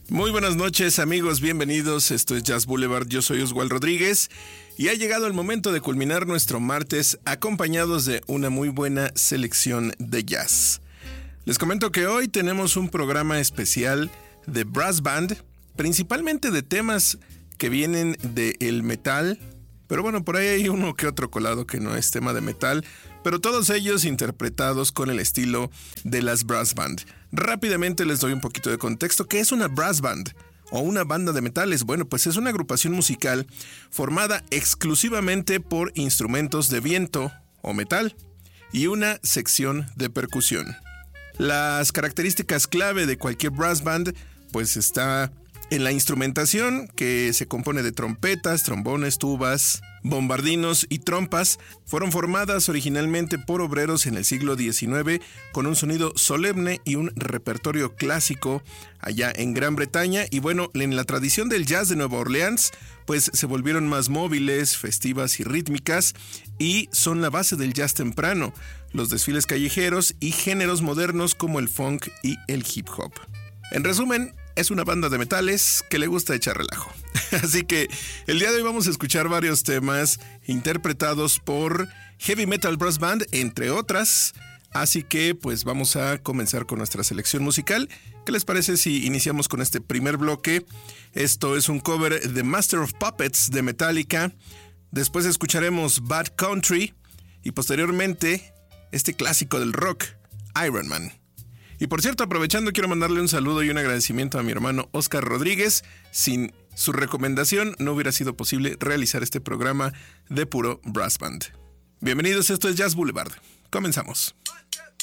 Muy buenas noches, amigos, bienvenidos. Esto es Jazz Boulevard, yo soy Oswald Rodríguez y ha llegado el momento de culminar nuestro martes acompañados de una muy buena selección de jazz. Les comento que hoy tenemos un programa especial de brass band, principalmente de temas que vienen del metal, pero bueno, por ahí hay uno que otro colado que no es tema de metal, pero todos ellos interpretados con el estilo de las brass band. Rápidamente les doy un poquito de contexto. ¿Qué es una brass band o una banda de metales? Bueno, pues es una agrupación musical formada exclusivamente por instrumentos de viento o metal y una sección de percusión. Las características clave de cualquier brass band pues está en la instrumentación, que se compone de trompetas, trombones, tubas, bombardinos y trompas. Fueron formadas originalmente por obreros en el siglo XIX con un sonido solemne y un repertorio clásico allá en Gran Bretaña. Y bueno, en la tradición del jazz de Nueva Orleans, pues se volvieron más móviles, festivas y rítmicas y son la base del jazz temprano, los desfiles callejeros y géneros modernos como el funk y el hip hop. En resumen, es una banda de metales que le gusta echar relajo. Así que el día de hoy vamos a escuchar varios temas interpretados por Heavy Metal Brass Band, entre otras. Así que pues vamos a comenzar con nuestra selección musical. ¿Qué les parece si iniciamos con este primer bloque? Esto es un cover de Master of Puppets de Metallica. Después escucharemos Bad Country y posteriormente este clásico del rock, Iron Man. Y por cierto, aprovechando, quiero mandarle un saludo y un agradecimiento a mi hermano Oscar Rodríguez. Sin su recomendación no hubiera sido posible realizar este programa de puro brass band. Bienvenidos, esto es Jazz Boulevard. Comenzamos. 1, 2,